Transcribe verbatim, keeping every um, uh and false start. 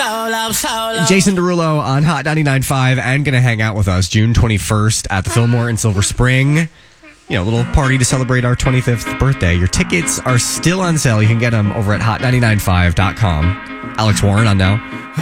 Jason Derulo on Hot ninety-nine point five and going to hang out with us June twenty-first at the Fillmore in Silver Spring. You know, a little party to celebrate our twenty-fifth birthday. Your tickets are still on sale. You can get them over at hot ninety-nine point five dot com. Alex Warren on now.